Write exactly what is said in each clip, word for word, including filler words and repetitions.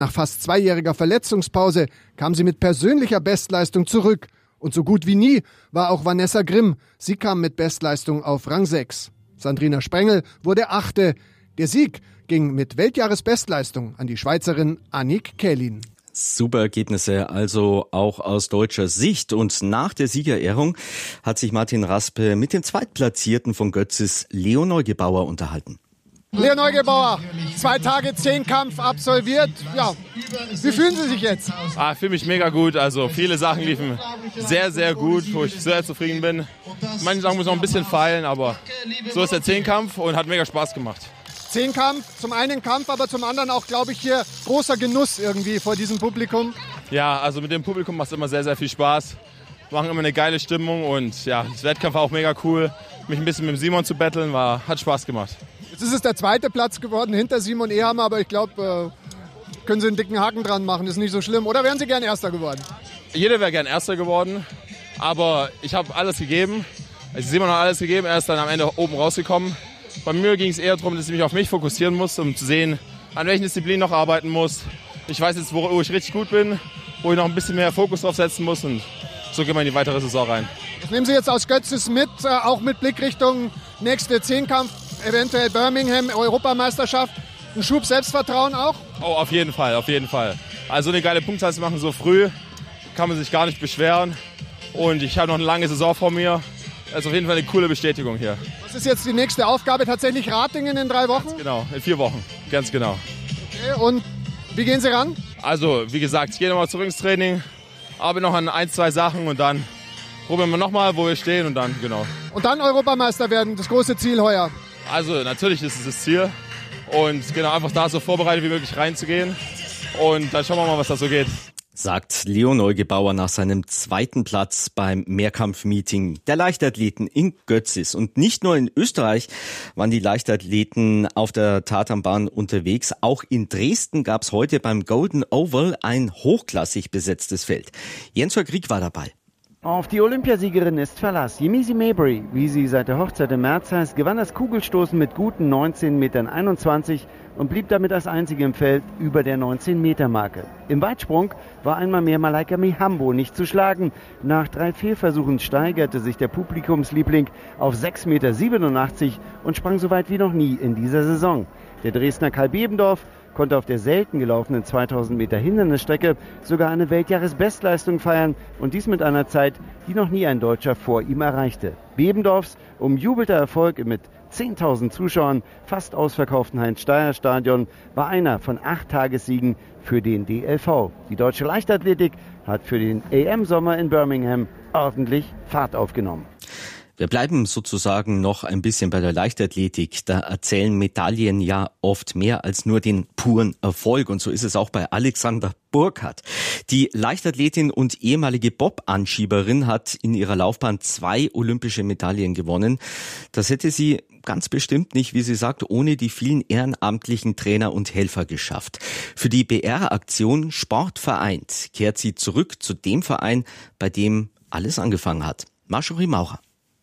Nach fast zweijähriger Verletzungspause kam sie mit persönlicher Bestleistung zurück. Und so gut wie nie war auch Vanessa Grimm. Sie kam mit Bestleistung auf Rang sechs. Sandrina Sprengel wurde Achte. Der Sieg ging mit Weltjahresbestleistung an die Schweizerin Annick Kählin. Super Ergebnisse, also auch aus deutscher Sicht. Und nach der Siegerehrung hat sich Martin Raspe mit dem Zweitplatzierten von Götzis, Leo Neugebauer, unterhalten. Leo Neugebauer, zwei Tage Zehnkampf absolviert. Ja, wie fühlen Sie sich jetzt? Ah, ich fühle mich mega gut. Also viele Sachen liefen sehr, sehr gut, wo ich sehr zufrieden bin. Manche Sachen muss noch ein bisschen feilen, aber so ist der Zehnkampf und hat mega Spaß gemacht. Zehnkampf, zum einen Kampf, aber zum anderen auch, glaube ich, hier großer Genuss irgendwie vor diesem Publikum. Ja, also mit dem Publikum macht es immer sehr, sehr viel Spaß. Wir machen immer eine geile Stimmung und ja, das Wettkampf war auch mega cool. Mich ein bisschen mit Simon zu battlen, war, hat Spaß gemacht. Jetzt ist es der zweite Platz geworden hinter Simon Ehammer, aber ich glaube, äh, können Sie einen dicken Haken dran machen, ist nicht so schlimm. Oder wären Sie gern Erster geworden? Jeder wäre gern Erster geworden, aber ich habe alles gegeben. Also Simon hat alles gegeben, er ist dann am Ende oben rausgekommen. Bei mir ging es eher darum, dass ich mich auf mich fokussieren muss, um zu sehen, an welchen Disziplinen noch arbeiten muss. Ich weiß jetzt, wo ich richtig gut bin, wo ich noch ein bisschen mehr Fokus drauf setzen muss und so gehen wir in die weitere Saison rein. Was nehmen Sie jetzt aus Götzis mit, äh, auch mit Blick Richtung nächste Zehnkampf, eventuell Birmingham, Europameisterschaft? Ein Schub Selbstvertrauen auch? Oh, auf jeden Fall, auf jeden Fall. Also eine geile Punktzahl zu machen so früh, kann man sich gar nicht beschweren. Und ich habe noch eine lange Saison vor mir. Das ist auf jeden Fall eine coole Bestätigung hier. Was ist jetzt die nächste Aufgabe? Tatsächlich Ratingen in drei Wochen? Ganz genau, in vier Wochen, ganz genau. Okay, und wie gehen Sie ran? Also, wie gesagt, ich gehe nochmal zurück ins Training, arbeite noch an ein, zwei Sachen und dann probieren wir nochmal, wo wir stehen und dann, genau. Und dann Europameister werden, das große Ziel heuer? Also, natürlich ist es das Ziel. Und genau, einfach da so vorbereitet wie möglich reinzugehen. Und dann schauen wir mal, was da so geht. Sagt Leo Neugebauer nach seinem zweiten Platz beim Mehrkampfmeeting der Leichtathleten in Götzis. Und nicht nur in Österreich waren die Leichtathleten auf der Tatanbahn unterwegs. Auch in Dresden gab es heute beim Golden Oval ein hochklassig besetztes Feld. Jens Krieg war dabei. Auf die Olympiasiegerin ist Verlass. Yemisi Mabry, wie sie seit der Hochzeit im März heißt, gewann das Kugelstoßen mit guten neunzehn Metern einundzwanzig und blieb damit als einzige im Feld über der neunzehn Meter Marke. Im Weitsprung war einmal mehr Malaika Mihambo nicht zu schlagen. Nach drei Fehlversuchen steigerte sich der Publikumsliebling auf sechs Meter siebenundachtzig und sprang so weit wie noch nie in dieser Saison. Der Dresdner Kai Bebendorf konnte auf der selten gelaufenen zweitausend Meter Hindernisstrecke sogar eine Weltjahresbestleistung feiern und dies mit einer Zeit, die noch nie ein Deutscher vor ihm erreichte. Bebendorfs umjubelter Erfolg mit zehntausend Zuschauern, fast ausverkauften Heinz-Steier-Stadion, war einer von acht Tagessiegen für den D L V. Die deutsche Leichtathletik hat für den A M-Sommer in Birmingham ordentlich Fahrt aufgenommen. Wir bleiben sozusagen noch ein bisschen bei der Leichtathletik. Da erzählen Medaillen ja oft mehr als nur den puren Erfolg. Und so ist es auch bei Alexandra Burkhardt. Die Leichtathletin und ehemalige Bob-Anschieberin hat in ihrer Laufbahn zwei olympische Medaillen gewonnen. Das hätte sie ganz bestimmt nicht, wie sie sagt, ohne die vielen ehrenamtlichen Trainer und Helfer geschafft. Für die B R-Aktion Sport vereint kehrt sie zurück zu dem Verein, bei dem alles angefangen hat. Marjorie Maurer.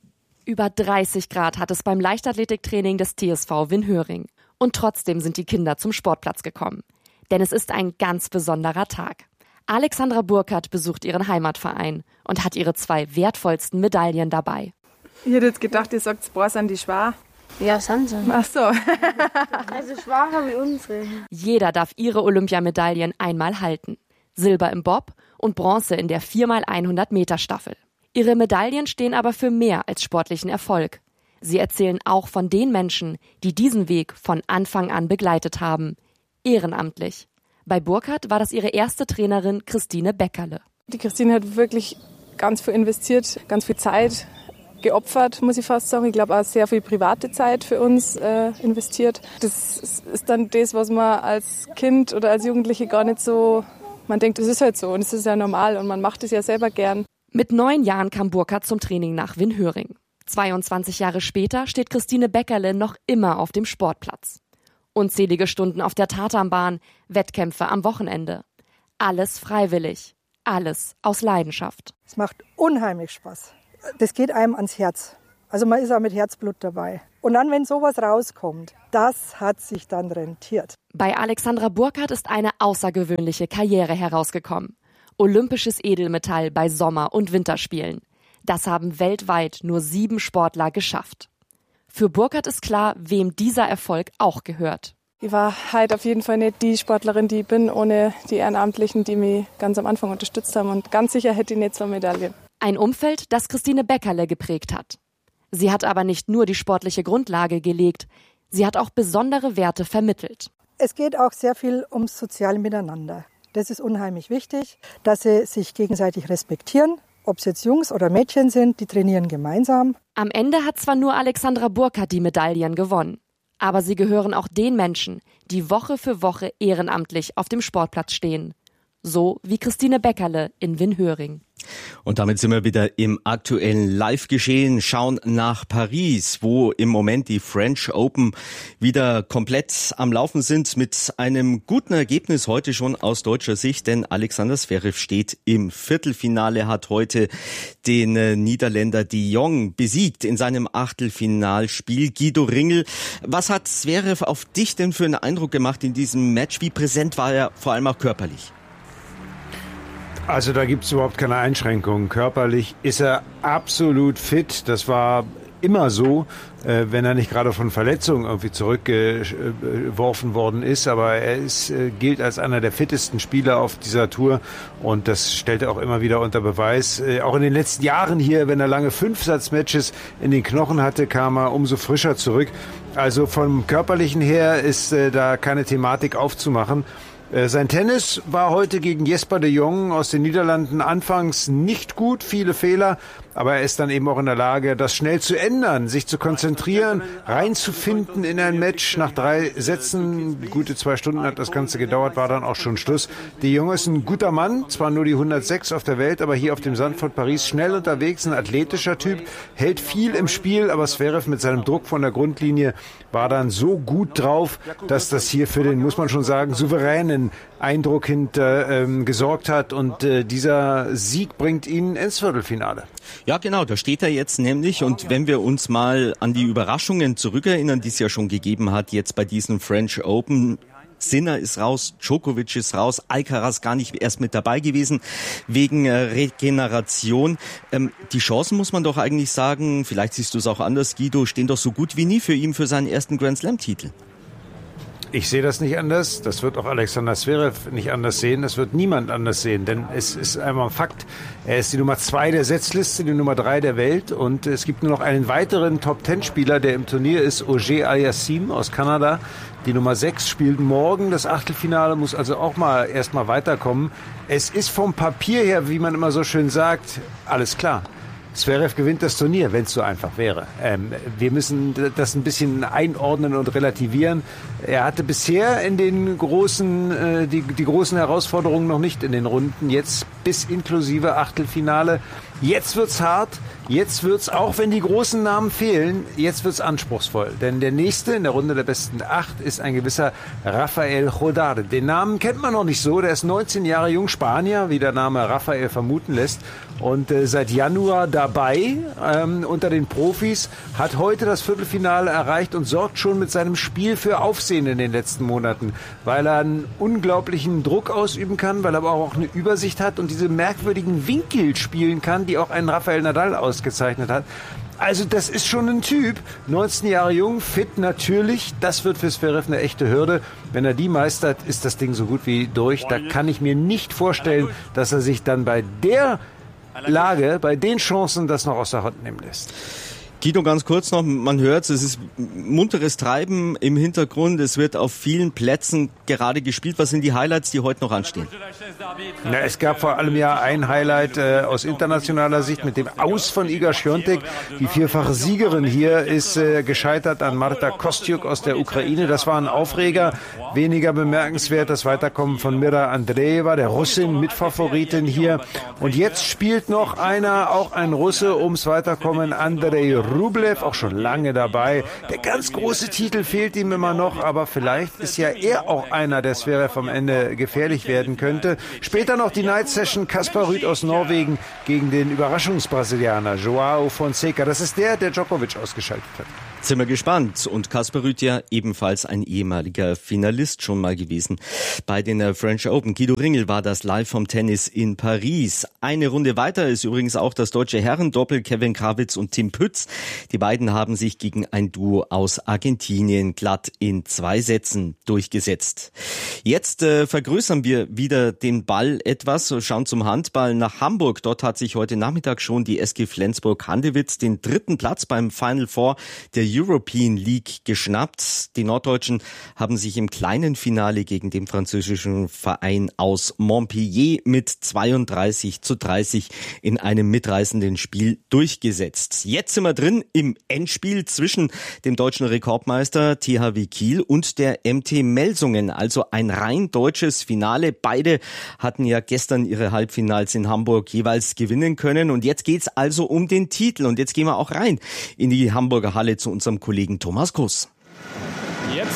Über dreißig Grad hat es beim Leichtathletiktraining des T S V Winhöring. Und trotzdem sind die Kinder zum Sportplatz gekommen. Denn es ist ein ganz besonderer Tag. Alexandra Burkhardt besucht ihren Heimatverein und hat ihre zwei wertvollsten Medaillen dabei. Ich hätte jetzt gedacht, ihr sagt, es sind die Schwa. Ja, sind sie. Ach so. Also Schwa haben wir unsere. Jeder darf ihre Olympiamedaillen einmal halten. Silber im Bob und Bronze in der vier mal hundert Meter Staffel. Ihre Medaillen stehen aber für mehr als sportlichen Erfolg. Sie erzählen auch von den Menschen, die diesen Weg von Anfang an begleitet haben. Ehrenamtlich. Bei Burkhardt war das ihre erste Trainerin Christine Beckerle. Die Christine hat wirklich ganz viel investiert, ganz viel Zeit geopfert, muss ich fast sagen. Ich glaube auch sehr viel private Zeit für uns äh, investiert. Das ist dann das, was man als Kind oder als Jugendliche gar nicht so, man denkt, es ist halt so und es ist ja normal und man macht es ja selber gern. Mit neun Jahren kam Burkhardt zum Training nach Winhöring. zweiundzwanzig Jahre später steht Christine Beckerle noch immer auf dem Sportplatz. Unzählige Stunden auf der Tatanbahn, Wettkämpfe am Wochenende. Alles freiwillig, alles aus Leidenschaft. Es macht unheimlich Spaß. Das geht einem ans Herz. Also man ist auch mit Herzblut dabei. Und Und dann, wenn sowas rauskommt, das hat sich dann rentiert. Bei Alexandra Burkhardt ist eine außergewöhnliche Karriere herausgekommen. Olympisches Edelmetall bei Sommer- und Winterspielen. Das haben weltweit nur sieben Sportler geschafft. Für Burkhardt ist klar, wem dieser Erfolg auch gehört. Ich war halt auf jeden Fall nicht die Sportlerin, die ich bin, ohne die Ehrenamtlichen, die mich ganz am Anfang unterstützt haben. Und ganz sicher hätte ich nicht zwei Medaillen. Ein Umfeld, das Christine Beckerle geprägt hat. Sie hat aber nicht nur die sportliche Grundlage gelegt, sie hat auch besondere Werte vermittelt. Es geht auch sehr viel ums soziale Miteinander. Das ist unheimlich wichtig, dass sie sich gegenseitig respektieren. Ob es jetzt Jungs oder Mädchen sind, die trainieren gemeinsam. Am Ende hat zwar nur Alexandra Burkhardt die Medaillen gewonnen. Aber sie gehören auch den Menschen, die Woche für Woche ehrenamtlich auf dem Sportplatz stehen. So wie Christine Beckerle in Winhöring. Und damit sind wir wieder im aktuellen Live-Geschehen, schauen nach Paris, wo im Moment die French Open wieder komplett am Laufen sind mit einem guten Ergebnis heute schon aus deutscher Sicht, denn Alexander Zverev steht im Viertelfinale, hat heute den Niederländer de Jong besiegt in seinem Achtelfinalspiel. Guido Ringel, was hat Zverev auf dich denn für einen Eindruck gemacht in diesem Match? Wie präsent war er vor allem auch körperlich? Also da gibt es überhaupt keine Einschränkungen. Körperlich ist er absolut fit. Das war immer so, äh, wenn er nicht gerade von Verletzungen irgendwie zurückgeworfen worden ist. Aber er ist, äh, gilt als einer der fittesten Spieler auf dieser Tour. Und das stellt er auch immer wieder unter Beweis. Äh, auch in den letzten Jahren hier, wenn er lange Fünfsatzmatches in den Knochen hatte, kam er umso frischer zurück. Also vom Körperlichen her ist äh, da keine Thematik aufzumachen. Sein Tennis war heute gegen Jesper de Jong aus den Niederlanden anfangs nicht gut, viele Fehler, aber er ist dann eben auch in der Lage, das schnell zu ändern, sich zu konzentrieren, reinzufinden in ein Match. Nach drei Sätzen, gute zwei Stunden hat das Ganze gedauert, war dann auch schon Schluss. De Jong ist ein guter Mann, zwar nur die hundertsechs auf der Welt, aber hier auf dem Sand von Paris schnell unterwegs, ein athletischer Typ, hält viel im Spiel, aber Zverev mit seinem Druck von der Grundlinie war dann so gut drauf, dass das hier für den, muss man schon sagen, souveränen Eindruck hinter ähm, gesorgt hat und äh, dieser Sieg bringt ihn ins Viertelfinale. Ja, genau, da steht er jetzt nämlich und wenn wir uns mal an die Überraschungen zurückerinnern, die es ja schon gegeben hat, jetzt bei diesen French Open, Sinner ist raus, Djokovic ist raus, Alcaraz gar nicht erst mit dabei gewesen wegen äh, Regeneration. Ähm, die Chancen, muss man doch eigentlich sagen, vielleicht siehst du es auch anders, Guido, stehen doch so gut wie nie für ihn für seinen ersten Grand Slam-Titel. Ich sehe das nicht anders. Das wird auch Alexander Zverev nicht anders sehen. Das wird niemand anders sehen, denn es ist einmal ein Fakt. Er ist die Nummer zwei der Setzliste, die Nummer drei der Welt und es gibt nur noch einen weiteren Top-Ten-Spieler, der im Turnier ist, Auger Aliassime aus Kanada. Die Nummer sechs spielt morgen das Achtelfinale, muss also auch mal erstmal weiterkommen. Es ist vom Papier her, wie man immer so schön sagt, alles klar. Zverev gewinnt das Turnier, wenn es so einfach wäre. Ähm, wir müssen das ein bisschen einordnen und relativieren. Er hatte bisher in den großen, äh, die, die großen Herausforderungen noch nicht in den Runden. Jetzt bis inklusive Achtelfinale. Jetzt wird's hart. Jetzt wird's, auch wenn die großen Namen fehlen, jetzt wird's anspruchsvoll. Denn der nächste in der Runde der besten acht ist ein gewisser Rafael Jodar. Den Namen kennt man noch nicht so. Der ist neunzehn Jahre jung, Spanier, wie der Name Rafael vermuten lässt. Und äh, seit Januar dabei ähm, unter den Profis, hat heute das Viertelfinale erreicht und sorgt schon mit seinem Spiel für Aufsehen in den letzten Monaten, weil er einen unglaublichen Druck ausüben kann, weil er aber auch eine Übersicht hat und diese merkwürdigen Winkel spielen kann, die auch einen Rafael Nadal ausgezeichnet hat. Also das ist schon ein Typ, neunzehn Jahre jung, fit natürlich, das wird für Zverev eine echte Hürde. Wenn er die meistert, ist das Ding so gut wie durch. Da kann ich mir nicht vorstellen, dass er sich dann bei der Lage, bei den Chancen das noch aus der Hand nehmen lässt. Guido, ganz kurz noch, man hört es ist munteres Treiben im Hintergrund, es wird auf vielen Plätzen gerade gespielt. Was sind die Highlights, die heute noch anstehen? Na, es gab vor allem ja ein Highlight äh, aus internationaler Sicht mit dem Aus von Iga Świątek. Die vierfache Siegerin hier ist äh, gescheitert an Marta Kostyuk aus der Ukraine. Das war ein Aufreger. Weniger bemerkenswert das Weiterkommen von Mira Andreeva, der Russin, Mitfavoritin hier. Und jetzt spielt noch einer, auch ein Russe, ums Weiterkommen, Andrei Rublev, auch schon lange dabei. Der ganz große Titel fehlt ihm immer noch, aber vielleicht ist ja er auch einer, der Zverev am Ende gefährlich werden könnte. Später noch die Night Session, Kaspar Rüth aus Norwegen gegen den Überraschungsbrasilianer Joao Fonseca. Das ist der, der Djokovic ausgeschaltet hat. Sind wir gespannt. Und Casper Ruud ja ebenfalls ein ehemaliger Finalist schon mal gewesen bei den French Open. Guido Ringel war das live vom Tennis in Paris. Eine Runde weiter ist übrigens auch das deutsche Herrendoppel Kevin Krawitz und Tim Pütz. Die beiden haben sich gegen ein Duo aus Argentinien glatt in zwei Sätzen durchgesetzt. Jetzt äh, vergrößern wir wieder den Ball etwas, schauen zum Handball nach Hamburg. Dort hat sich heute Nachmittag schon die S G Flensburg-Handewitt den dritten Platz beim Final Four der European League geschnappt. Die Norddeutschen haben sich im kleinen Finale gegen den französischen Verein aus Montpellier mit zweiunddreißig zu dreißig in einem mitreißenden Spiel durchgesetzt. Jetzt sind wir drin im Endspiel zwischen dem deutschen Rekordmeister T H W Kiel und der M T Melsungen. Also ein rein deutsches Finale. Beide hatten ja gestern ihre Halbfinals in Hamburg jeweils gewinnen können. Und jetzt geht's also um den Titel. Und jetzt gehen wir auch rein in die Hamburger Halle zu unserem Kollegen Thomas Kuss. Jetzt.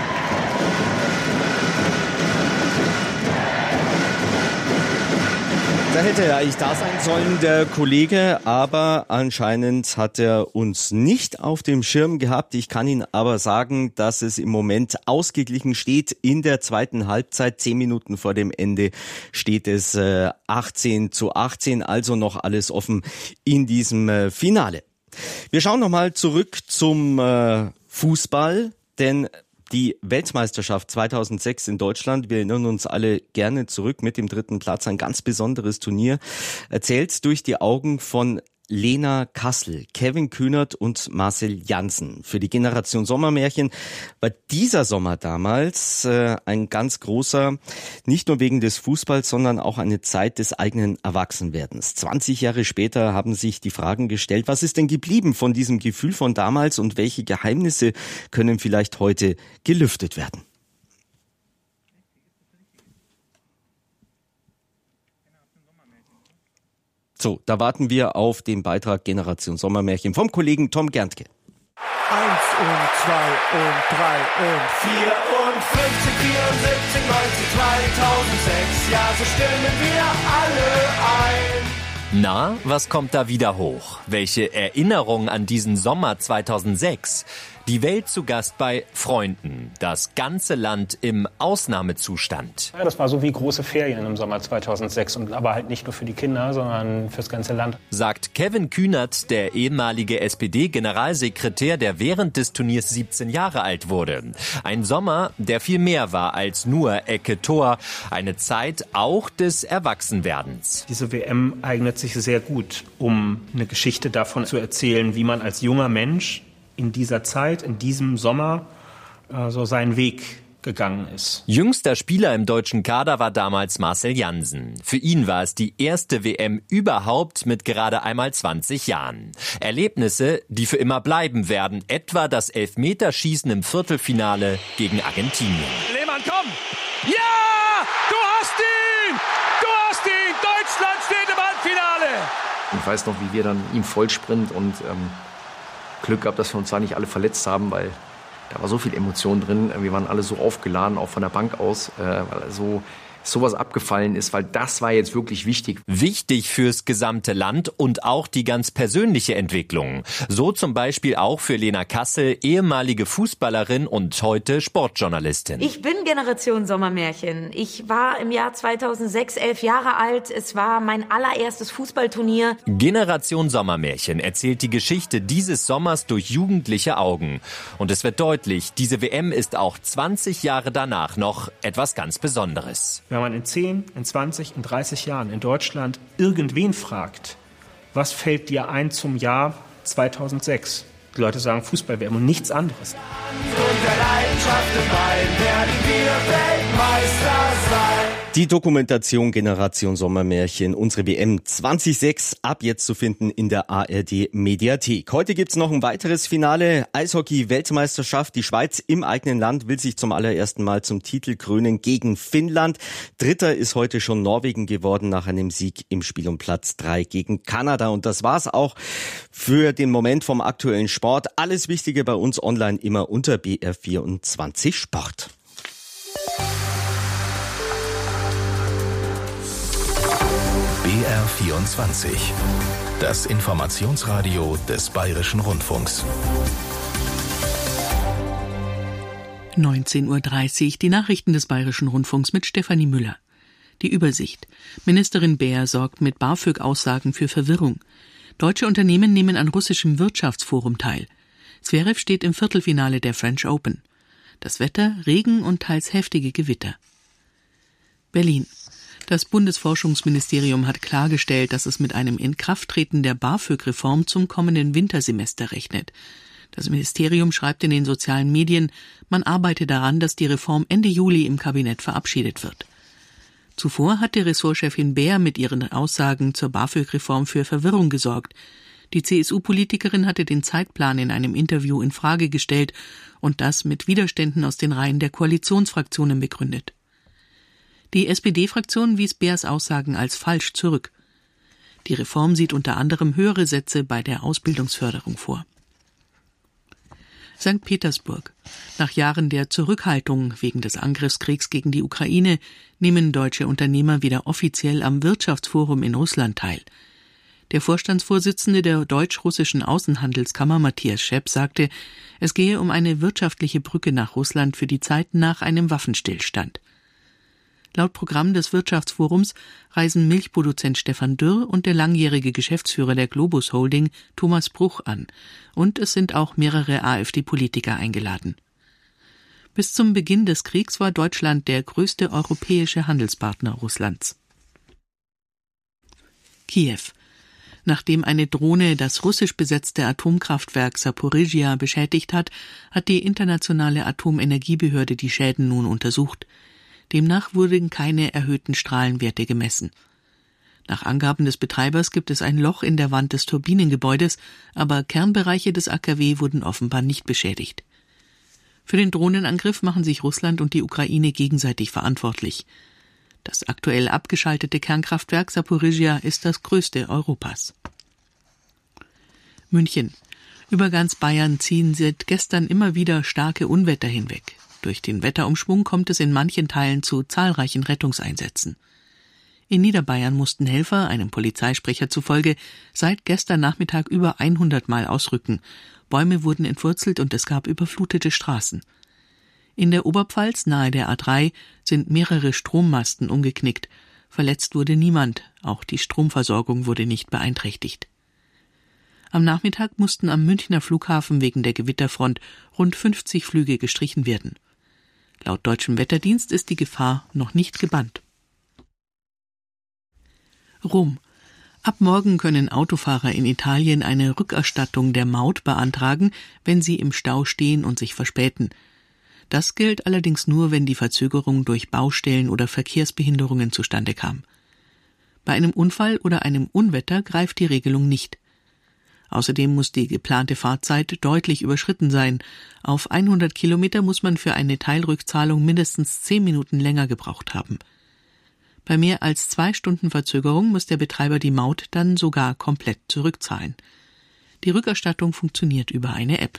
Da hätte er eigentlich da sein sollen, der Kollege, aber anscheinend hat er uns nicht auf dem Schirm gehabt. Ich kann Ihnen aber sagen, dass es im Moment ausgeglichen steht in der zweiten Halbzeit. Zehn Minuten vor dem Ende steht es äh, achtzehn zu achtzehn, also noch alles offen in diesem äh, Finale. Wir schauen nochmal zurück zum äh, Fußball, denn die Weltmeisterschaft zweitausendsechs in Deutschland, wir erinnern uns alle gerne zurück mit dem dritten Platz, ein ganz besonderes Turnier, erzählt durch die Augen von Lena Kassel, Kevin Kühnert und Marcel Janssen. Für die Generation Sommermärchen war dieser Sommer damals äh, ein ganz großer, nicht nur wegen des Fußballs, sondern auch eine Zeit des eigenen Erwachsenwerdens. zwanzig Jahre später haben sich die Fragen gestellt, was ist denn geblieben von diesem Gefühl von damals und welche Geheimnisse können vielleicht heute gelüftet werden? So, da warten wir auf den Beitrag Generation Sommermärchen vom Kollegen Tom Gerntke. Eins und zwei und drei und vierundfünfzig, vierundsiebzig, neunzig, zweitausendsechs. Ja, so stimmen wir alle ein. Na, was kommt da wieder hoch? Welche Erinnerungen an diesen Sommer zweitausendsechs? Die Welt zu Gast bei Freunden. Das ganze Land im Ausnahmezustand. Ja, das war so wie große Ferien im Sommer zweitausendsechs. Und aber halt nicht nur für die Kinder, sondern fürs ganze Land. Sagt Kevin Kühnert, der ehemalige S P D-Generalsekretär, der während des Turniers siebzehn Jahre alt wurde. Ein Sommer, der viel mehr war als nur Ecke Tor. Eine Zeit auch des Erwachsenwerdens. Diese W M eignet sich sehr gut, um eine Geschichte davon zu erzählen, wie man als junger Mensch in dieser Zeit, in diesem Sommer, äh, so seinen Weg gegangen ist. Jüngster Spieler im deutschen Kader war damals Marcel Janssen. Für ihn war es die erste W M überhaupt mit gerade einmal zwanzig Jahren. Erlebnisse, die für immer bleiben werden, etwa das Elfmeterschießen im Viertelfinale gegen Argentinien. Lehmann, komm! Ja! Du hast ihn! Du hast ihn! Deutschland steht im Halbfinale! Ich weiß noch, wie wir dann im Vollsprint und ähm Glück gehabt, dass wir uns da nicht alle verletzt haben, weil da war so viel Emotion drin. Wir waren alle so aufgeladen, auch von der Bank aus, äh, weil so sowas abgefallen ist, weil das war jetzt wirklich wichtig. Wichtig fürs gesamte Land und auch die ganz persönliche Entwicklung. So zum Beispiel auch für Lena Kassel, ehemalige Fußballerin und heute Sportjournalistin. Ich bin Generation Sommermärchen. Ich war im Jahr zweitausendsechs elf Jahre alt. Es war mein allererstes Fußballturnier. Generation Sommermärchen erzählt die Geschichte dieses Sommers durch jugendliche Augen. Und es wird deutlich, diese W M ist auch zwanzig Jahre danach noch etwas ganz Besonderes. Wenn man in zehn, in zwanzig, in dreißig Jahren in Deutschland irgendwen fragt, was fällt dir ein zum Jahr zweitausendsechs? Die Leute sagen Fußball-W M und nichts anderes. Und der Leidenschaft im Bein werden wir Weltmeister sein. Die Dokumentation Generation Sommermärchen, unsere W M zweitausendsechs, ab jetzt zu finden in der A R D Mediathek. Heute gibt's noch ein weiteres Finale, Eishockey-Weltmeisterschaft. Die Schweiz im eigenen Land will sich zum allerersten Mal zum Titel krönen gegen Finnland. Dritter ist heute schon Norwegen geworden nach einem Sieg im Spiel um Platz drei gegen Kanada. Und das war's auch für den Moment vom aktuellen Sport. Alles Wichtige bei uns online immer unter B R vierundzwanzig Sport. B R vierundzwanzig, das Informationsradio des Bayerischen Rundfunks. neunzehn Uhr dreißig, die Nachrichten des Bayerischen Rundfunks mit Stefanie Müller. Die Übersicht. Ministerin Baer sorgt mit BAföG-Aussagen für Verwirrung. Deutsche Unternehmen nehmen an russischem Wirtschaftsforum teil. Zverev steht im Viertelfinale der French Open. Das Wetter, Regen und teils heftige Gewitter. Berlin. Das Bundesforschungsministerium hat klargestellt, dass es mit einem Inkrafttreten der BAföG-Reform zum kommenden Wintersemester rechnet. Das Ministerium schreibt in den sozialen Medien, man arbeite daran, dass die Reform Ende Juli im Kabinett verabschiedet wird. Zuvor hatte Ressortchefin Baer mit ihren Aussagen zur BAföG-Reform für Verwirrung gesorgt. Die C S U-Politikerin hatte den Zeitplan in einem Interview in Frage gestellt und das mit Widerständen aus den Reihen der Koalitionsfraktionen begründet. Die S P D-Fraktion wies Baers Aussagen als falsch zurück. Die Reform sieht unter anderem höhere Sätze bei der Ausbildungsförderung vor. Sankt Petersburg. Nach Jahren der Zurückhaltung wegen des Angriffskriegs gegen die Ukraine nehmen deutsche Unternehmer wieder offiziell am Wirtschaftsforum in Russland teil. Der Vorstandsvorsitzende der deutsch-russischen Außenhandelskammer Matthias Schepp sagte, es gehe um eine wirtschaftliche Brücke nach Russland für die Zeit nach einem Waffenstillstand. Laut Programm des Wirtschaftsforums reisen Milchproduzent Stefan Dürr und der langjährige Geschäftsführer der Globus Holding Thomas Bruch an. Und es sind auch mehrere AfD-Politiker eingeladen. Bis zum Beginn des Kriegs war Deutschland der größte europäische Handelspartner Russlands. Kiew. Nachdem eine Drohne das russisch besetzte Atomkraftwerk Saporizhzhia beschädigt hat, hat die internationale Atomenergiebehörde die Schäden nun untersucht. Demnach wurden keine erhöhten Strahlenwerte gemessen. Nach Angaben des Betreibers gibt es ein Loch in der Wand des Turbinengebäudes, aber Kernbereiche des A K W wurden offenbar nicht beschädigt. Für den Drohnenangriff machen sich Russland und die Ukraine gegenseitig verantwortlich. Das aktuell abgeschaltete Kernkraftwerk Saporizhzhia ist das größte Europas. München. Über ganz Bayern ziehen seit gestern immer wieder starke Unwetter hinweg. Durch den Wetterumschwung kommt es in manchen Teilen zu zahlreichen Rettungseinsätzen. In Niederbayern mussten Helfer, einem Polizeisprecher zufolge, seit gestern Nachmittag über hundert Mal ausrücken. Bäume wurden entwurzelt und es gab überflutete Straßen. In der Oberpfalz, nahe der A drei, sind mehrere Strommasten umgeknickt. Verletzt wurde niemand, auch die Stromversorgung wurde nicht beeinträchtigt. Am Nachmittag mussten am Münchner Flughafen wegen der Gewitterfront rund fünfzig Flüge gestrichen werden. Laut deutschem Wetterdienst ist die Gefahr noch nicht gebannt. Rom. Ab morgen können Autofahrer in Italien eine Rückerstattung der Maut beantragen, wenn sie im Stau stehen und sich verspäten. Das gilt allerdings nur, wenn die Verzögerung durch Baustellen oder Verkehrsbehinderungen zustande kam. Bei einem Unfall oder einem Unwetter greift die Regelung nicht. Außerdem muss die geplante Fahrzeit deutlich überschritten sein. Auf hundert Kilometer muss man für eine Teilrückzahlung mindestens zehn Minuten länger gebraucht haben. Bei mehr als zwei Stunden Verzögerung muss der Betreiber die Maut dann sogar komplett zurückzahlen. Die Rückerstattung funktioniert über eine App.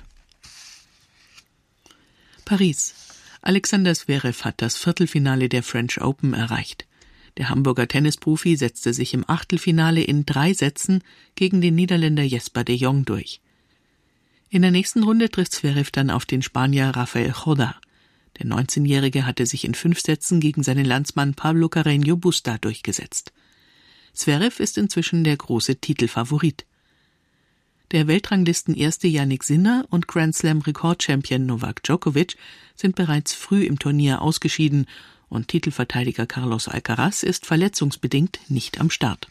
Paris. Alexander Zverev hat das Viertelfinale der French Open erreicht. Der Hamburger Tennisprofi setzte sich im Achtelfinale in drei Sätzen gegen den Niederländer Jesper de Jong durch. In der nächsten Runde trifft Zverev dann auf den Spanier Rafael Jodar. Der neunzehnjährige hatte sich in fünf Sätzen gegen seinen Landsmann Pablo Carreño Busta durchgesetzt. Zverev ist inzwischen der große Titelfavorit. Der Weltranglistenerste Jannik Sinner und Grand Slam-Rekordchampion Novak Djokovic sind bereits früh im Turnier ausgeschieden und Titelverteidiger Carlos Alcaraz ist verletzungsbedingt nicht am Start.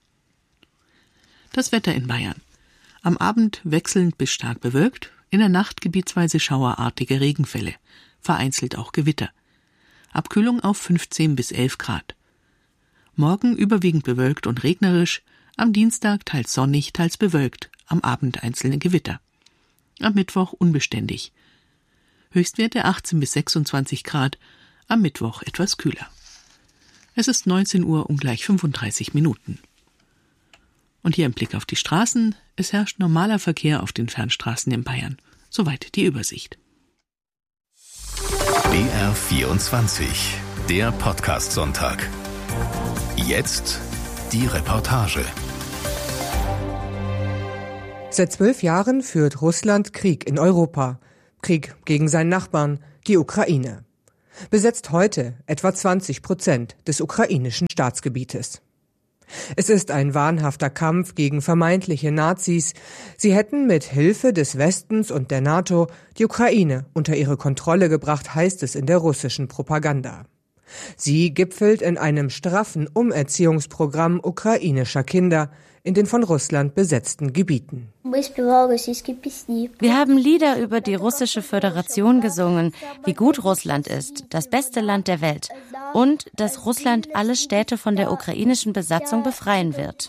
Das Wetter in Bayern. Am Abend wechselnd bis stark bewölkt, in der Nacht gebietsweise schauerartige Regenfälle, vereinzelt auch Gewitter. Abkühlung auf fünfzehn bis elf Grad. Morgen überwiegend bewölkt und regnerisch, am Dienstag teils sonnig, teils bewölkt, am Abend einzelne Gewitter. Am Mittwoch unbeständig. Höchstwerte achtzehn bis sechsundzwanzig Grad, am Mittwoch etwas kühler. Es ist neunzehn Uhr und gleich fünfunddreißig Minuten. Und hier ein Blick auf die Straßen. Es herrscht normaler Verkehr auf den Fernstraßen in Bayern. Soweit die Übersicht. B R vierundzwanzig, der Podcast-Sonntag. Jetzt die Reportage. Seit zwölf Jahren führt Russland Krieg in Europa. Krieg gegen seinen Nachbarn, Die Ukraine besetzt heute etwa zwanzig Prozent des ukrainischen Staatsgebietes. Es ist ein wahnhafter Kampf gegen vermeintliche Nazis. Sie hätten mit Hilfe des Westens und der NATO die Ukraine unter ihre Kontrolle gebracht, heißt es in der russischen Propaganda. Sie gipfelt in einem straffen Umerziehungsprogramm ukrainischer Kinder in den von Russland besetzten Gebieten. Wir haben Lieder über die russische Föderation gesungen, wie gut Russland ist, das beste Land der Welt und dass Russland alle Städte von der ukrainischen Besatzung befreien wird.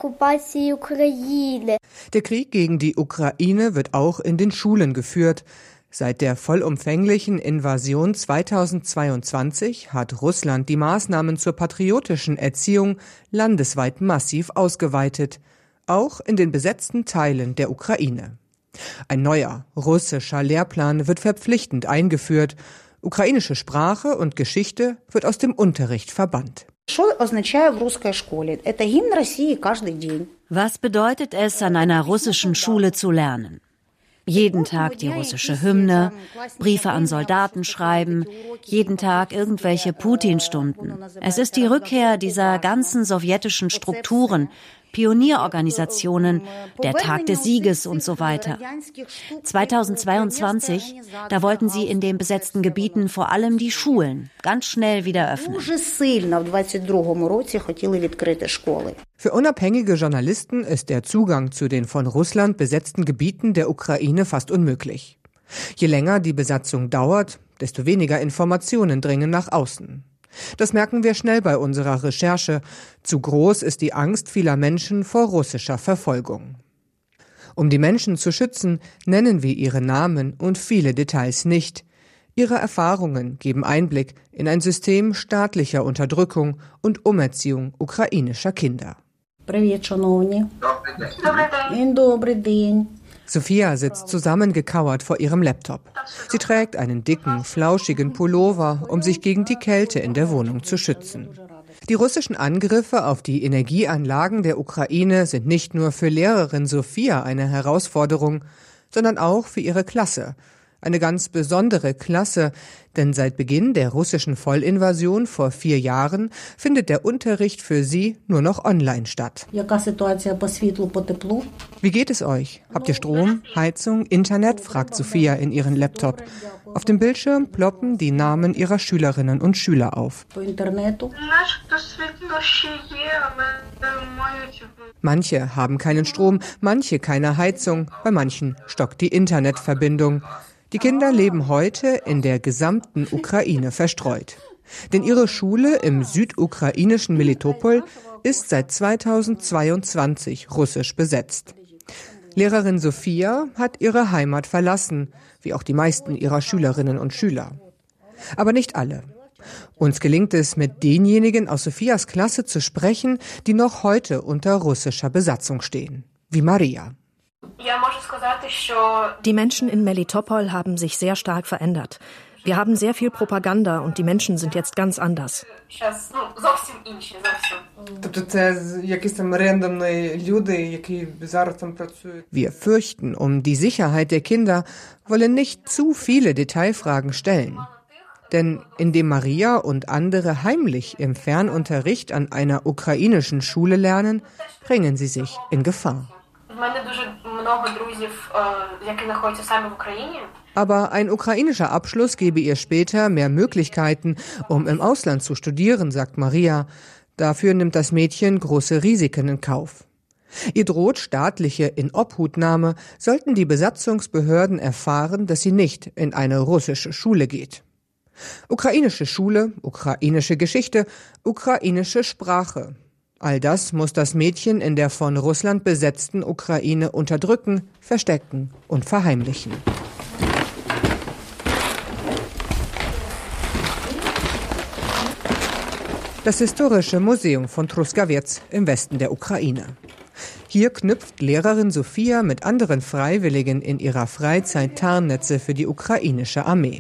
Der Krieg gegen die Ukraine wird auch in den Schulen geführt. Seit der vollumfänglichen Invasion zweitausendzweiundzwanzig hat Russland die Maßnahmen zur patriotischen Erziehung landesweit massiv ausgeweitet, auch in den besetzten Teilen der Ukraine. Ein neuer russischer Lehrplan wird verpflichtend eingeführt. Ukrainische Sprache und Geschichte wird aus dem Unterricht verbannt. Was bedeutet es, an einer russischen Schule zu lernen? Jeden Tag die russische Hymne, Briefe an Soldaten schreiben, jeden Tag irgendwelche Putin-Stunden. Es ist die Rückkehr dieser ganzen sowjetischen Strukturen, Pionierorganisationen, der Tag des Sieges und so weiter. zweitausendzweiundzwanzig, da wollten sie in den besetzten Gebieten vor allem die Schulen ganz schnell wieder öffnen. Für unabhängige Journalisten ist der Zugang zu den von Russland besetzten Gebieten der Ukraine fast unmöglich. Je länger die Besatzung dauert, desto weniger Informationen dringen nach außen. Das merken wir schnell bei unserer Recherche. Zu groß ist die Angst vieler Menschen vor russischer Verfolgung. Um die Menschen zu schützen, nennen wir ihre Namen und viele Details nicht. Ihre Erfahrungen geben Einblick in ein System staatlicher Unterdrückung und Umerziehung ukrainischer Kinder. Sophia sitzt zusammengekauert vor ihrem Laptop. Sie trägt einen dicken, flauschigen Pullover, um sich gegen die Kälte in der Wohnung zu schützen. Die russischen Angriffe auf die Energieanlagen der Ukraine sind nicht nur für Lehrerin Sophia eine Herausforderung, sondern auch für ihre Klasse. Eine ganz besondere Klasse, denn seit Beginn der russischen Vollinvasion vor vier Jahren findet der Unterricht für sie nur noch online statt. Wie geht es euch? Habt ihr Strom, Heizung, Internet? Fragt Sophia in ihren Laptop. Auf dem Bildschirm ploppen die Namen ihrer Schülerinnen und Schüler auf. Manche haben keinen Strom, manche keine Heizung, bei manchen stockt die Internetverbindung. Die Kinder leben heute in der gesamten Ukraine verstreut. Denn ihre Schule im südukrainischen Melitopol ist seit zweitausendzweiundzwanzig russisch besetzt. Lehrerin Sophia hat ihre Heimat verlassen, wie auch die meisten ihrer Schülerinnen und Schüler. Aber nicht alle. Uns gelingt es, mit denjenigen aus Sophias Klasse zu sprechen, die noch heute unter russischer Besatzung stehen, wie Maria. Die Menschen in Melitopol haben sich sehr stark verändert. Wir haben sehr viel Propaganda und die Menschen sind jetzt ganz anders. Wir fürchten um die Sicherheit der Kinder, wollen nicht zu viele Detailfragen stellen. Denn indem Maria und andere heimlich im Fernunterricht an einer ukrainischen Schule lernen, bringen sie sich in Gefahr. Aber ein ukrainischer Abschluss gebe ihr später mehr Möglichkeiten, um im Ausland zu studieren, sagt Maria. Dafür nimmt das Mädchen große Risiken in Kauf. Ihr droht staatliche Inobhutnahme, sollten die Besatzungsbehörden erfahren, dass sie nicht in eine russische Schule geht. Ukrainische Schule, ukrainische Geschichte, ukrainische Sprache. All das muss das Mädchen in der von Russland besetzten Ukraine unterdrücken, verstecken und verheimlichen. Das historische Museum von Truskavets im Westen der Ukraine. Hier knüpft Lehrerin Sophia mit anderen Freiwilligen in ihrer Freizeit Tarnnetze für die ukrainische Armee.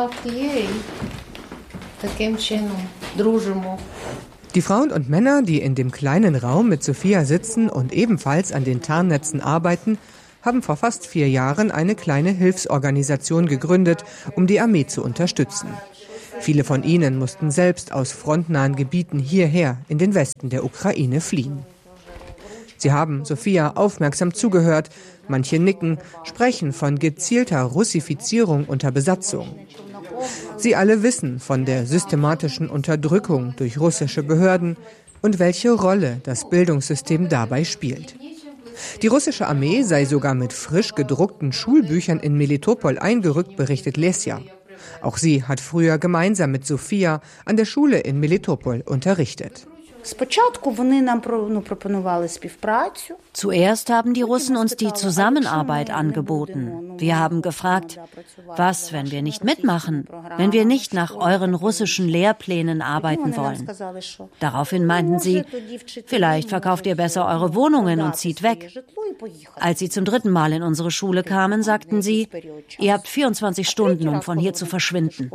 Die Frauen und Männer, die in dem kleinen Raum mit Sophia sitzen und ebenfalls an den Tarnnetzen arbeiten, haben vor fast vier Jahren eine kleine Hilfsorganisation gegründet, um die Armee zu unterstützen. Viele von ihnen mussten selbst aus frontnahen Gebieten hierher in den Westen der Ukraine fliehen. Sie haben Sophia aufmerksam zugehört, manche nicken, sprechen von gezielter Russifizierung unter Besatzung. Sie alle wissen von der systematischen Unterdrückung durch russische Behörden und welche Rolle das Bildungssystem dabei spielt. Die russische Armee sei sogar mit frisch gedruckten Schulbüchern in Melitopol eingerückt, berichtet Lesja. Auch sie hat früher gemeinsam mit Sophia an der Schule in Melitopol unterrichtet. Zuerst haben die Russen uns die Zusammenarbeit angeboten. Wir haben gefragt, was, wenn wir nicht mitmachen, wenn wir nicht nach euren russischen Lehrplänen arbeiten wollen. Daraufhin meinten sie, vielleicht verkauft ihr besser eure Wohnungen und zieht weg. Als sie zum dritten Mal in unsere Schule kamen, sagten sie, ihr habt vierundzwanzig Stunden, um von hier zu verschwinden.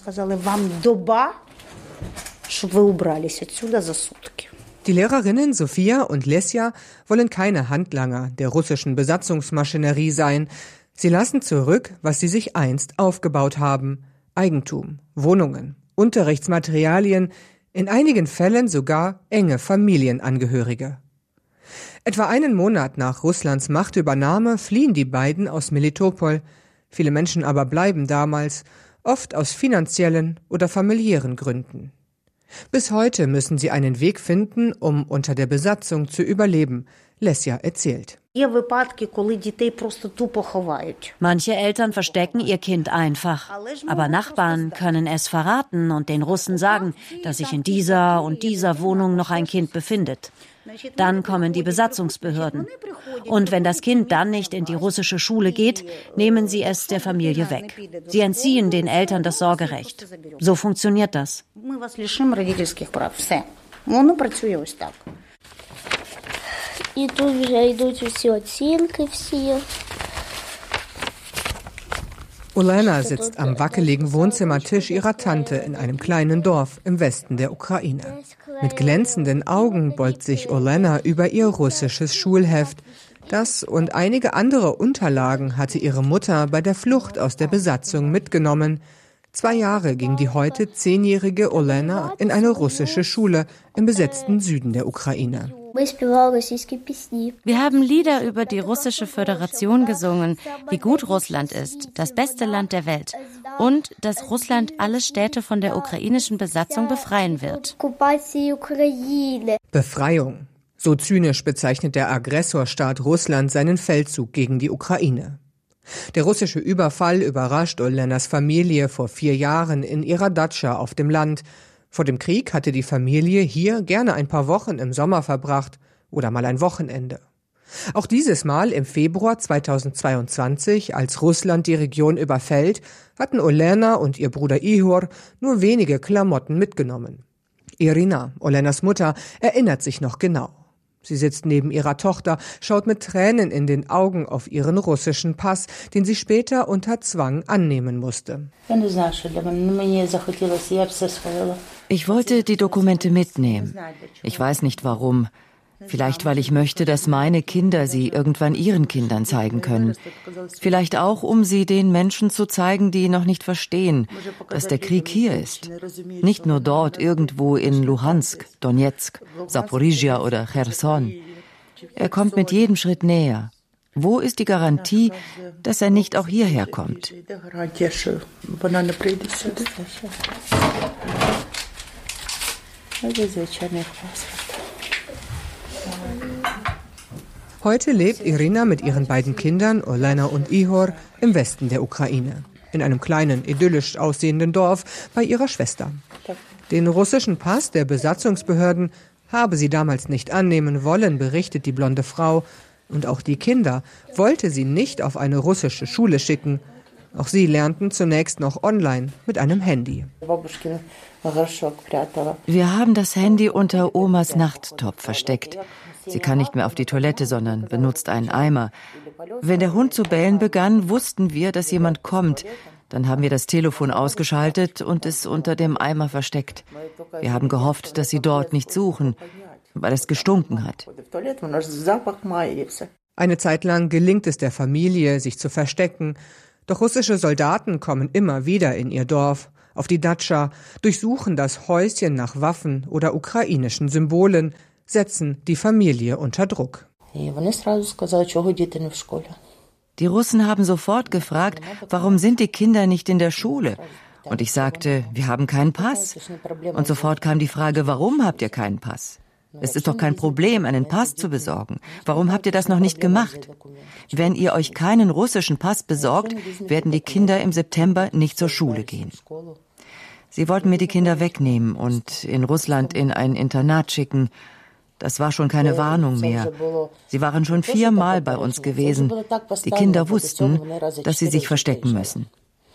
Die Lehrerinnen Sophia und Lesja wollen keine Handlanger der russischen Besatzungsmaschinerie sein. Sie lassen zurück, was sie sich einst aufgebaut haben. Eigentum, Wohnungen, Unterrichtsmaterialien, in einigen Fällen sogar enge Familienangehörige. Etwa einen Monat nach Russlands Machtübernahme fliehen die beiden aus Melitopol. Viele Menschen aber bleiben damals, oft aus finanziellen oder familiären Gründen. Bis heute müssen sie einen Weg finden, um unter der Besatzung zu überleben, Lesja erzählt. Manche Eltern verstecken ihr Kind einfach, aber Nachbarn können es verraten und den Russen sagen, dass sich in dieser und dieser Wohnung noch ein Kind befindet. Dann kommen die Besatzungsbehörden. Und wenn das Kind dann nicht in die russische Schule geht, nehmen sie es der Familie weg. Sie entziehen den Eltern das Sorgerecht. So funktioniert das. Olena sitzt am wackeligen Wohnzimmertisch ihrer Tante in einem kleinen Dorf im Westen der Ukraine. Mit glänzenden Augen beugt sich Olena über ihr russisches Schulheft. Das und einige andere Unterlagen hatte ihre Mutter bei der Flucht aus der Besatzung mitgenommen. Zwei Jahre ging die heute zehnjährige Olena in eine russische Schule im besetzten Süden der Ukraine. Wir haben Lieder über die russische Föderation gesungen, wie gut Russland ist, das beste Land der Welt und dass Russland alle Städte von der ukrainischen Besatzung befreien wird. Befreiung. So zynisch bezeichnet der Aggressorstaat Russland seinen Feldzug gegen die Ukraine. Der russische Überfall überrascht Olenas Familie vor vier Jahren in ihrer Datscha auf dem Land. Vor dem Krieg hatte die Familie hier gerne ein paar Wochen im Sommer verbracht oder mal ein Wochenende. Auch dieses Mal im Februar zweitausendzweiundzwanzig, als Russland die Region überfällt, hatten Olena und ihr Bruder Ihor nur wenige Klamotten mitgenommen. Irina, Olenas Mutter, erinnert sich noch genau. Sie sitzt neben ihrer Tochter, schaut mit Tränen in den Augen auf ihren russischen Pass, den sie später unter Zwang annehmen musste. Ich wollte die Dokumente mitnehmen. Ich weiß nicht warum. Vielleicht, weil ich möchte, dass meine Kinder sie irgendwann ihren Kindern zeigen können. Vielleicht auch, um sie den Menschen zu zeigen, die noch nicht verstehen, dass der Krieg hier ist. Nicht nur dort, irgendwo in Luhansk, Donetsk, Saporizhia oder Cherson. Er kommt mit jedem Schritt näher. Wo ist die Garantie, dass er nicht auch hierher kommt? Heute lebt Irina mit ihren beiden Kindern, Olena und Ihor, im Westen der Ukraine. In einem kleinen, idyllisch aussehenden Dorf bei ihrer Schwester. Den russischen Pass der Besatzungsbehörden habe sie damals nicht annehmen wollen, berichtet die blonde Frau. Und auch die Kinder wollte sie nicht auf eine russische Schule schicken. Auch sie lernten zunächst noch online mit einem Handy. Wir haben das Handy unter Omas Nachttopf versteckt. Sie kann nicht mehr auf die Toilette, sondern benutzt einen Eimer. Wenn der Hund zu bellen begann, wussten wir, dass jemand kommt. Dann haben wir das Telefon ausgeschaltet und es unter dem Eimer versteckt. Wir haben gehofft, dass sie dort nicht suchen, weil es gestunken hat. Eine Zeit lang gelingt es der Familie, sich zu verstecken, doch russische Soldaten kommen immer wieder in ihr Dorf, auf die Datscha, durchsuchen das Häuschen nach Waffen oder ukrainischen Symbolen, setzen die Familie unter Druck. Die Russen haben sofort gefragt, warum sind die Kinder nicht in der Schule? Und ich sagte, wir haben keinen Pass. Und sofort kam die Frage, warum habt ihr keinen Pass? Es ist doch kein Problem, einen Pass zu besorgen. Warum habt ihr das noch nicht gemacht? Wenn ihr euch keinen russischen Pass besorgt, werden die Kinder im September nicht zur Schule gehen. Sie wollten mir die Kinder wegnehmen und in Russland in ein Internat schicken. Das war schon keine Warnung mehr. Sie waren schon viermal bei uns gewesen. Die Kinder wussten, dass sie sich verstecken müssen.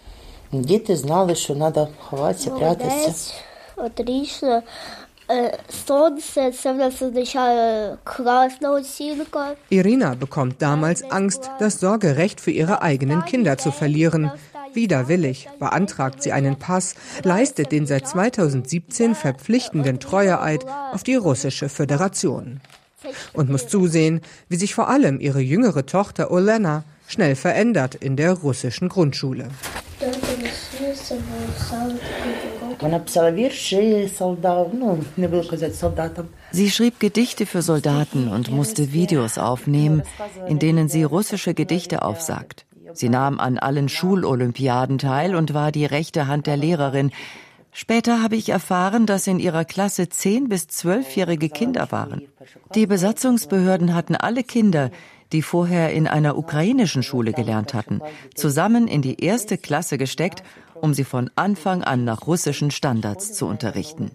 Irina bekommt damals Angst, das Sorgerecht für ihre eigenen Kinder zu verlieren. Widerwillig beantragt sie einen Pass, leistet den seit zweitausendsiebzehn verpflichtenden Treueeid auf die russische Föderation. Und muss zusehen, wie sich vor allem ihre jüngere Tochter Olena schnell verändert in der russischen Grundschule. Sie schrieb Gedichte für Soldaten und musste Videos aufnehmen, in denen sie russische Gedichte aufsagt. Sie nahm an allen Schulolympiaden teil und war die rechte Hand der Lehrerin. Später habe ich erfahren, dass in ihrer Klasse zehn- bis zwölfjährige Kinder waren. Die Besatzungsbehörden hatten alle Kinder, die vorher in einer ukrainischen Schule gelernt hatten, zusammen in die erste Klasse gesteckt, um sie von Anfang an nach russischen Standards zu unterrichten.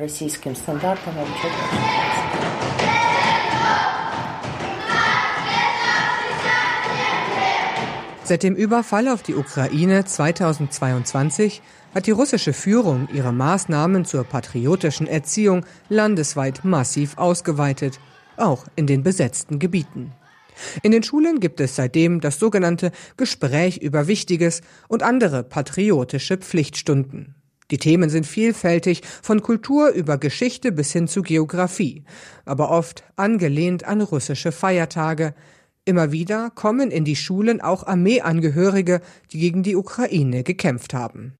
Seit dem Überfall auf die Ukraine zweitausendzweiundzwanzig hat die russische Führung ihre Maßnahmen zur patriotischen Erziehung landesweit massiv ausgeweitet, auch in den besetzten Gebieten. In den Schulen gibt es seitdem das sogenannte Gespräch über Wichtiges und andere patriotische Pflichtstunden. Die Themen sind vielfältig, von Kultur über Geschichte bis hin zu Geografie, aber oft angelehnt an russische Feiertage. Immer wieder kommen in die Schulen auch Armeeangehörige, die gegen die Ukraine gekämpft haben.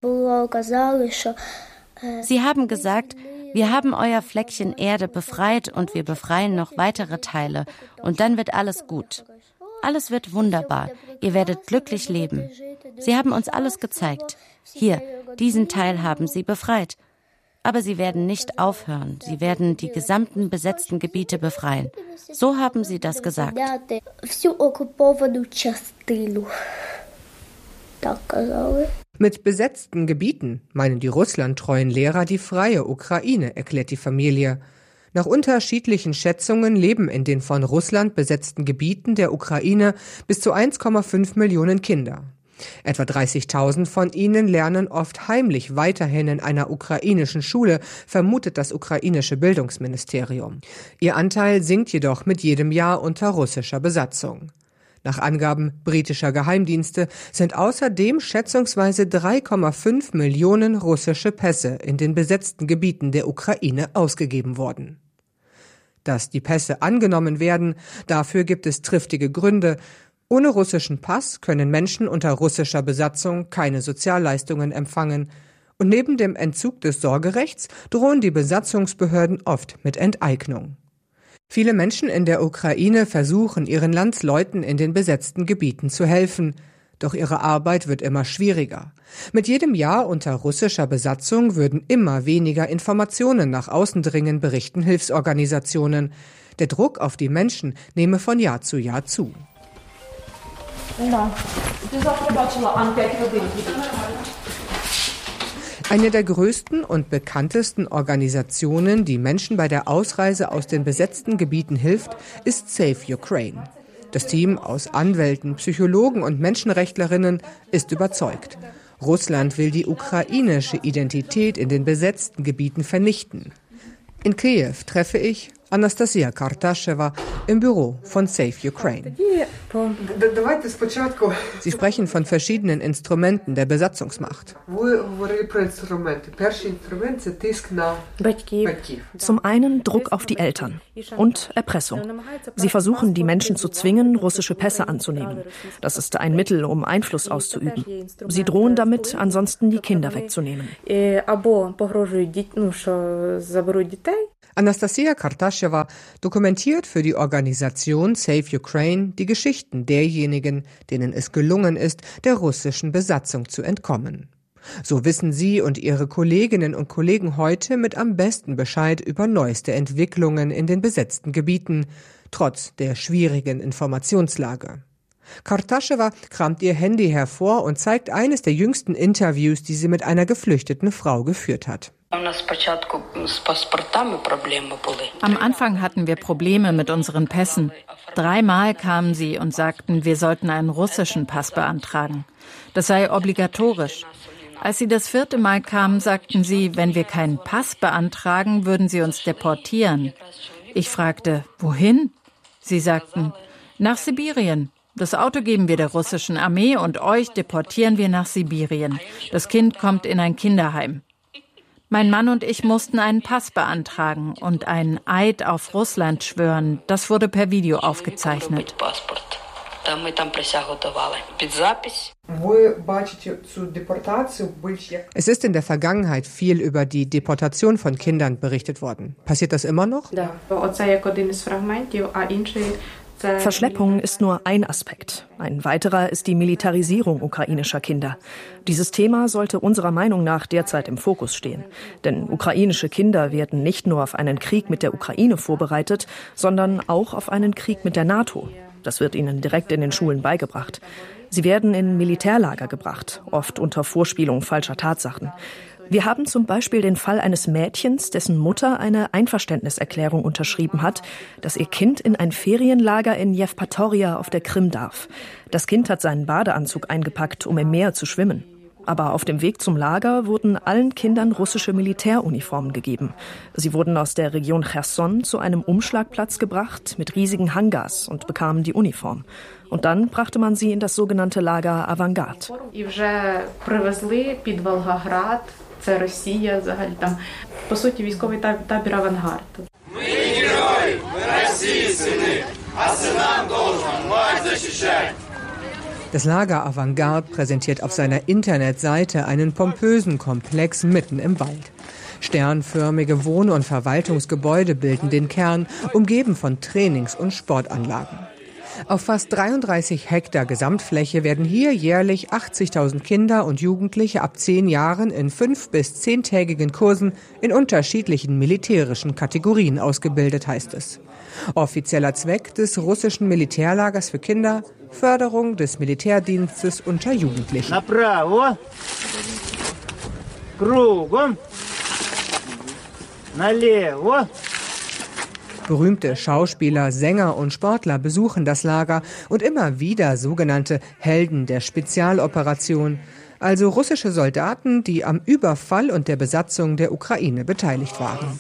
Sie haben gesagt, wir haben euer Fleckchen Erde befreit und wir befreien noch weitere Teile und dann wird alles gut. Alles wird wunderbar. Ihr werdet glücklich leben. Sie haben uns alles gezeigt. Hier, diesen Teil haben sie befreit. Aber sie werden nicht aufhören. Sie werden die gesamten besetzten Gebiete befreien. So haben sie das gesagt. Mit besetzten Gebieten meinen die russlandtreuen Lehrer die freie Ukraine, erklärt die Familie. Nach unterschiedlichen Schätzungen leben in den von Russland besetzten Gebieten der Ukraine bis zu eins Komma fünf Millionen Kinder. Etwa dreißigtausend von ihnen lernen oft heimlich weiterhin in einer ukrainischen Schule, vermutet das ukrainische Bildungsministerium. Ihr Anteil sinkt jedoch mit jedem Jahr unter russischer Besatzung. Nach Angaben britischer Geheimdienste sind außerdem schätzungsweise drei Komma fünf Millionen russische Pässe in den besetzten Gebieten der Ukraine ausgegeben worden. Dass die Pässe angenommen werden, dafür gibt es triftige Gründe. Ohne russischen Pass können Menschen unter russischer Besatzung keine Sozialleistungen empfangen. Und neben dem Entzug des Sorgerechts drohen die Besatzungsbehörden oft mit Enteignung. Viele Menschen in der Ukraine versuchen, ihren Landsleuten in den besetzten Gebieten zu helfen. Doch ihre Arbeit wird immer schwieriger. Mit jedem Jahr unter russischer Besatzung würden immer weniger Informationen nach außen dringen, berichten Hilfsorganisationen. Der Druck auf die Menschen nehme von Jahr zu Jahr zu. Eine der größten und bekanntesten Organisationen, die Menschen bei der Ausreise aus den besetzten Gebieten hilft, ist Save Ukraine. Das Team aus Anwälten, Psychologen und Menschenrechtlerinnen ist überzeugt. Russland will die ukrainische Identität in den besetzten Gebieten vernichten. In Kiew treffe ich Anastasia Kartaschewa im Büro von Save Ukraine. Sie sprechen von verschiedenen Instrumenten der Besatzungsmacht. Zum einen Druck auf die Eltern und Erpressung. Sie versuchen, die Menschen zu zwingen, russische Pässe anzunehmen. Das ist ein Mittel, um Einfluss auszuüben. Sie drohen damit, ansonsten die Kinder wegzunehmen. Anastasia Kartaschewa dokumentiert für die Organisation Save Ukraine die Geschichten derjenigen, denen es gelungen ist, der russischen Besatzung zu entkommen. So wissen sie und ihre Kolleginnen und Kollegen heute mit am besten Bescheid über neueste Entwicklungen in den besetzten Gebieten, trotz der schwierigen Informationslage. Kartaschewa kramt ihr Handy hervor und zeigt eines der jüngsten Interviews, die sie mit einer geflüchteten Frau geführt hat. Am Anfang hatten wir Probleme mit unseren Pässen. Dreimal kamen sie und sagten, wir sollten einen russischen Pass beantragen. Das sei obligatorisch. Als sie das vierte Mal kamen, sagten sie, wenn wir keinen Pass beantragen, würden sie uns deportieren. Ich fragte, wohin? Sie sagten, nach Sibirien. Das Auto geben wir der russischen Armee und euch deportieren wir nach Sibirien. Das Kind kommt in ein Kinderheim. Mein Mann und ich mussten einen Pass beantragen und einen Eid auf Russland schwören. Das wurde per Video aufgezeichnet. Es ist in der Vergangenheit viel über die Deportation von Kindern berichtet worden. Passiert das immer noch? Verschleppung ist nur ein Aspekt. Ein weiterer ist die Militarisierung ukrainischer Kinder. Dieses Thema sollte unserer Meinung nach derzeit im Fokus stehen. Denn ukrainische Kinder werden nicht nur auf einen Krieg mit der Ukraine vorbereitet, sondern auch auf einen Krieg mit der NATO. Das wird ihnen direkt in den Schulen beigebracht. Sie werden in Militärlager gebracht, oft unter Vorspielung falscher Tatsachen. Wir haben zum Beispiel den Fall eines Mädchens, dessen Mutter eine Einverständniserklärung unterschrieben hat, dass ihr Kind in ein Ferienlager in Jewpatoria auf der Krim darf. Das Kind hat seinen Badeanzug eingepackt, um im Meer zu schwimmen. Aber auf dem Weg zum Lager wurden allen Kindern russische Militäruniformen gegeben. Sie wurden aus der Region Cherson zu einem Umschlagplatz gebracht mit riesigen Hangars und bekamen die Uniform. Und dann brachte man sie in das sogenannte Lager Avangard. Це Росія, взагалі там, по суті, військовий табір «Авангард». Ми герої, ми Росії сини, а синам должен мать защищать. Das Lager Avangard präsentiert auf seiner Internetseite einen pompösen Komplex mitten im Wald. Sternförmige Wohn- und Verwaltungsgebäude bilden den Kern, umgeben von Trainings- und Sportanlagen. Auf fast dreiunddreißig Hektar Gesamtfläche werden hier jährlich achtzigtausend Kinder und Jugendliche ab zehn Jahren in fünf- bis zehntägigen Kursen in unterschiedlichen militärischen Kategorien ausgebildet, heißt es. Offizieller Zweck des russischen Militärlagers für Kinder: Förderung des Militärdienstes unter Jugendlichen. Направо, кругом, налево. Berühmte Schauspieler, Sänger und Sportler besuchen das Lager und immer wieder sogenannte Helden der Spezialoperation, also russische Soldaten, die am Überfall und der Besatzung der Ukraine beteiligt waren.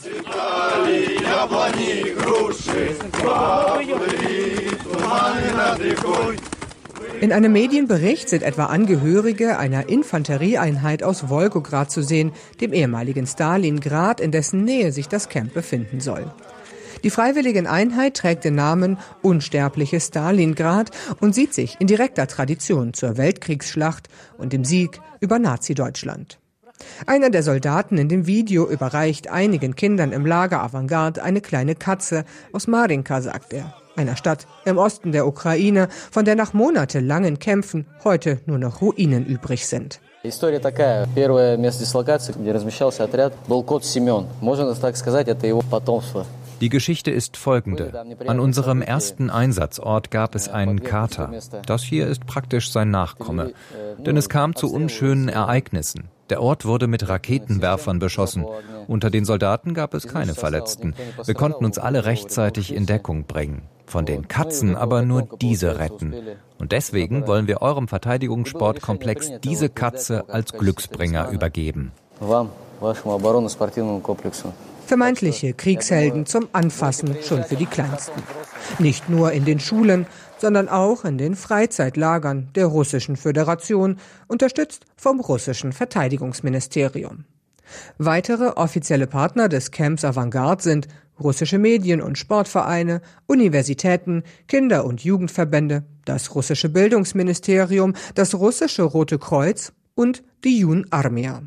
In einem Medienbericht sind etwa Angehörige einer Infanterieeinheit aus Wolgograd zu sehen, dem ehemaligen Stalingrad, in dessen Nähe sich das Camp befinden soll. Die Freiwilligeneinheit trägt den Namen Unsterbliches Stalingrad und sieht sich in direkter Tradition zur Weltkriegsschlacht und dem Sieg über Nazi-Deutschland. Einer der Soldaten in dem Video überreicht einigen Kindern im Lager Avangard eine kleine Katze aus Marinka, sagt er, einer Stadt im Osten der Ukraine, von der nach monatelangen Kämpfen heute nur noch Ruinen übrig sind. История такая. Первое место дислокации, где размещался отряд, был кот Семен. Можно так сказать, это его потомство. Die Geschichte ist folgende. An unserem ersten Einsatzort gab es einen Kater. Das hier ist praktisch sein Nachkomme. Denn es kam zu unschönen Ereignissen. Der Ort wurde mit Raketenwerfern beschossen. Unter den Soldaten gab es keine Verletzten. Wir konnten uns alle rechtzeitig in Deckung bringen. Von den Katzen aber nur diese retten. Und deswegen wollen wir eurem Verteidigungssportkomplex diese Katze als Glücksbringer übergeben. Vermeintliche Kriegshelden zum Anfassen schon für die Kleinsten. Nicht nur in den Schulen, sondern auch in den Freizeitlagern der Russischen Föderation, unterstützt vom russischen Verteidigungsministerium. Weitere offizielle Partner des Camps Avantgarde sind russische Medien- und Sportvereine, Universitäten, Kinder- und Jugendverbände, das russische Bildungsministerium, das russische Rote Kreuz und die Jun Armia.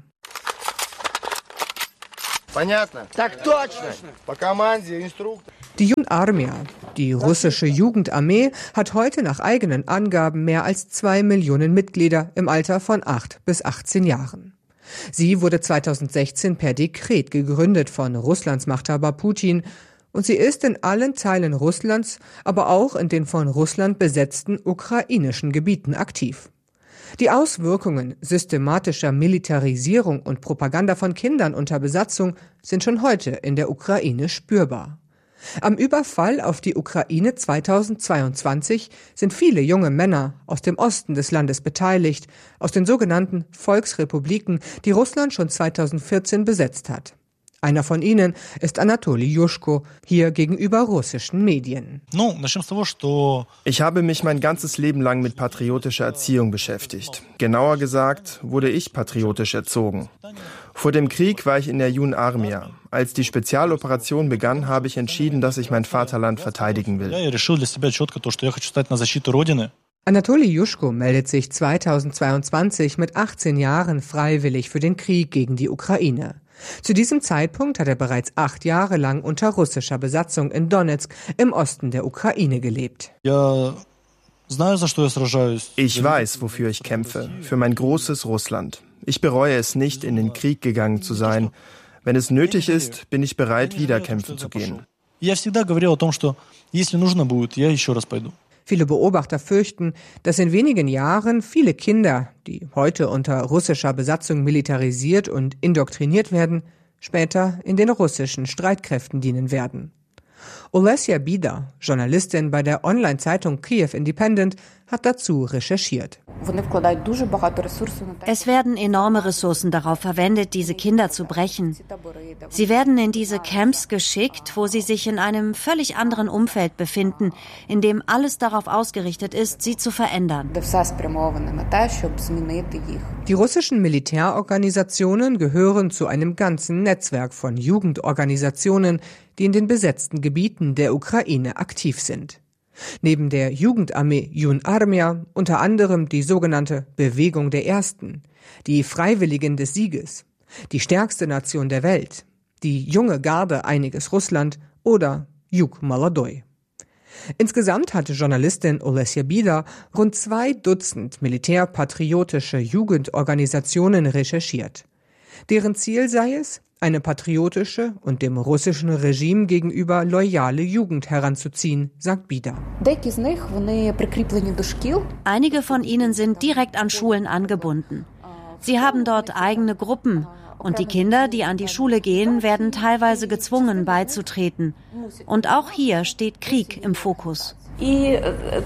Die Jun Armia, die russische Jugendarmee, hat heute nach eigenen Angaben mehr als zwei Millionen Mitglieder im Alter von acht bis achtzehn Jahren. Sie wurde zweitausendsechzehn per Dekret gegründet von Russlands Machthaber Putin und sie ist in allen Teilen Russlands, aber auch in den von Russland besetzten ukrainischen Gebieten aktiv. Die Auswirkungen systematischer Militarisierung und Propaganda von Kindern unter Besatzung sind schon heute in der Ukraine spürbar. Am Überfall auf die Ukraine zweitausendzweiundzwanzig sind viele junge Männer aus dem Osten des Landes beteiligt, aus den sogenannten Volksrepubliken, die Russland schon zweitausendvierzehn besetzt hat. Einer von ihnen ist Anatoli Juschko, hier gegenüber russischen Medien. Ich habe mich mein ganzes Leben lang mit patriotischer Erziehung beschäftigt. Genauer gesagt wurde ich patriotisch erzogen. Vor dem Krieg war ich in der Jun Armia. Als die Spezialoperation begann, habe ich entschieden, dass ich mein Vaterland verteidigen will. Anatoli Juschko meldet sich zweitausendzweiundzwanzig mit achtzehn Jahren freiwillig für den Krieg gegen die Ukraine. Zu diesem Zeitpunkt hat er bereits acht Jahre lang unter russischer Besatzung in Donezk im Osten der Ukraine gelebt. Ich weiß, wofür ich kämpfe, für mein großes Russland. Ich bereue es nicht, in den Krieg gegangen zu sein. Wenn es nötig ist, bin ich bereit, wieder kämpfen zu gehen. Viele Beobachter fürchten, dass in wenigen Jahren viele Kinder, die heute unter russischer Besatzung militarisiert und indoktriniert werden, später in den russischen Streitkräften dienen werden. Olesja Bida, Journalistin bei der Online-Zeitung Kiev Independent, hat dazu recherchiert. Es werden enorme Ressourcen darauf verwendet, diese Kinder zu brechen. Sie werden in diese Camps geschickt, wo sie sich in einem völlig anderen Umfeld befinden, in dem alles darauf ausgerichtet ist, sie zu verändern. Die russischen Militärorganisationen gehören zu einem ganzen Netzwerk von Jugendorganisationen, die in den besetzten Gebieten der Ukraine aktiv sind. Neben der Jugendarmee Jun Armia unter anderem die sogenannte Bewegung der Ersten, die Freiwilligen des Sieges, die stärkste Nation der Welt, die junge Garde Einiges Russland oder Yug Molodoi. Insgesamt hatte Journalistin Olesja Bida rund zwei Dutzend militärpatriotische Jugendorganisationen recherchiert. Deren Ziel sei es, eine patriotische und dem russischen Regime gegenüber loyale Jugend heranzuziehen, sagt Bida. Einige von ihnen sind direkt an Schulen angebunden. Sie haben dort eigene Gruppen und die Kinder, die an die Schule gehen, werden teilweise gezwungen beizutreten. Und auch hier steht Krieg im Fokus. Die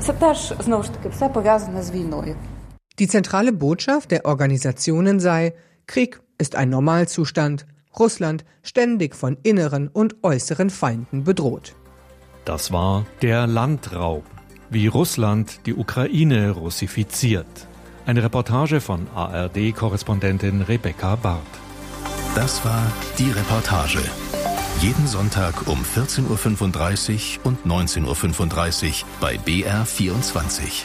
zentrale Botschaft der Organisationen sei, Krieg ist ein Normalzustand, Russland ständig von inneren und äußeren Feinden bedroht. Das war der Landraub, wie Russland die Ukraine russifiziert. Eine Reportage von A R D-Korrespondentin Rebecca Barth. Das war die Reportage. Jeden Sonntag um vierzehn Uhr fünfunddreißig und neunzehn Uhr fünfunddreißig bei B R vierundzwanzig.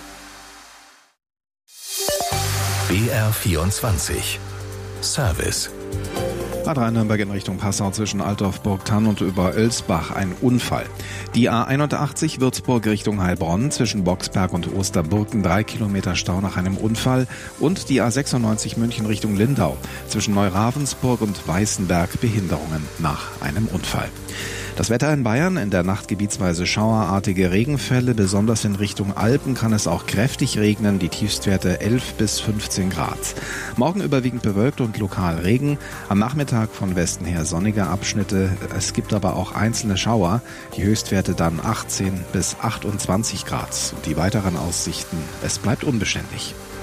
B R vierundzwanzig. Service. A drei Nürnberg in Richtung Passau zwischen Altdorf-Burgthann und über Oelsbach ein Unfall. Die A einundachtzig Würzburg Richtung Heilbronn zwischen Boxberg und Osterburgen drei Kilometer Stau nach einem Unfall und die A sechsundneunzig München Richtung Lindau zwischen Neuravensburg und Weißenberg Behinderungen nach einem Unfall. Das Wetter in Bayern, in der Nacht gebietsweise schauerartige Regenfälle, besonders in Richtung Alpen kann es auch kräftig regnen, die Tiefstwerte elf bis fünfzehn Grad. Morgen überwiegend bewölkt und lokal Regen, am Nachmittag von Westen her sonnige Abschnitte, es gibt aber auch einzelne Schauer, die Höchstwerte dann achtzehn bis achtundzwanzig Grad. Und die weiteren Aussichten, es bleibt unbeständig.